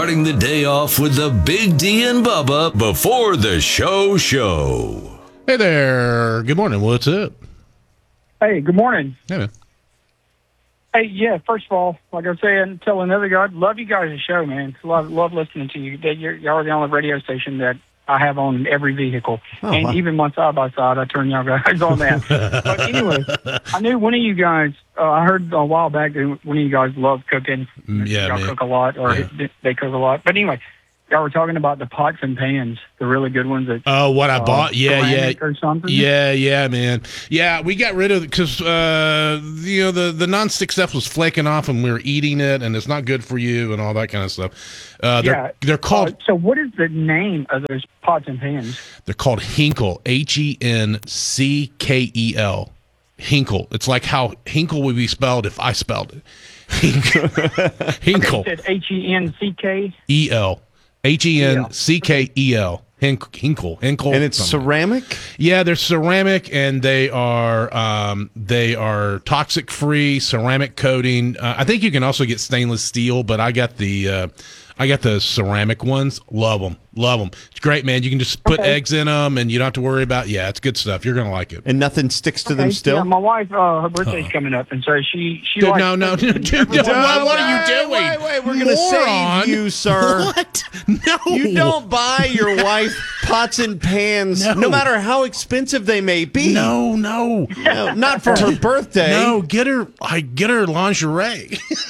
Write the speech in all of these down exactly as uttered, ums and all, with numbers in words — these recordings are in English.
starting the day off with the Big D and Bubba before the show show. Hey there. Good morning. What's up? Hey, good morning. Hey, man. Hey, yeah, first of all, like I was saying, tell another guy, love you guys' show, man. Love, love listening to you. You're, you're the only radio station that I have on every vehicle. Oh, and wow. even one side by side, I turn y'all guys on that. But anyway, I knew one of you guys, uh, I heard a while back that one of you guys love cooking. Mm, yeah, y'all man. cook a lot, or Yeah. they cook a lot. But anyway, y'all were talking about the pots and pans, the really good ones. That, Oh, what I uh, bought? Yeah, yeah. ceramic Or something. Yeah, yeah, man. Yeah, we got rid of it because uh, you know the the nonstick stuff was flaking off, and we were eating it, and it's not good for you, and all that kind of stuff. Uh, they're Yeah. they're called Uh, so what is the name of those pots and pans? they're called Hinkle. H E N C K E L. Hinkle. It's like how Hinkle would be spelled if I spelled it. Hinkle. You said H E N C K? E L. H E N C K E L. Hink- Hinkle. Hinkle. And it's something. ceramic? Yeah, they're ceramic, and they are um, they are toxic free, ceramic coating. Uh, I think you can also get stainless steel, but I got the uh, I got the ceramic ones. Love them, love them. It's great, man. You can just put Okay. eggs in them, and you don't have to worry about. Yeah, it's good stuff. You're gonna like it. And nothing sticks to them Okay, still? Yeah, my wife, uh, her birthday's coming up, and so she she Dude, likes no, no, cooking. no, dude, no, what, what are you doing? Wait, wait, we're going to Moron. save you, sir. What? No, You don't buy your wife pots and pans, No. no matter how expensive they may be. No, no, No, not for her birthday. no. Get her, I get her lingerie.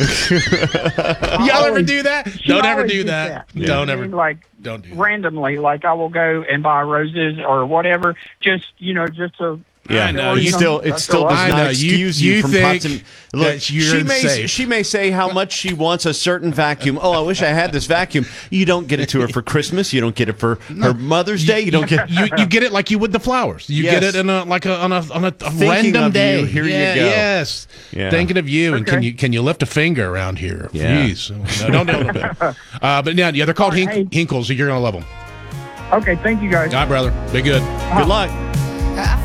Y'all ever do that? She Don't ever always do does that. You Don't know what I ever. mean? Like Don't do that. randomly, like I will go and buy roses or whatever, just you know, just to. Yeah, I know, It you still know, it that's still all does I not know, you- excuse you you, from think pots and that you're she may safe. she may say how much she wants a certain vacuum. Oh, I wish I had this vacuum. You don't get it to her for Christmas. You don't get it for her Mother's Day. You don't get you you get it like you would the flowers. You Yes. get it in a like a on a on a, a Thinking random of day. you, here you yeah, go. Yes, Yeah. thinking of you. And can Okay. you can you lift a finger around here? Yeah. Jeez, no, don't do it. Uh, but yeah, yeah, they're called Hey. hink, Hinkles. So you're gonna love them. Okay, thank you guys. All right, brother. Be good. good luck.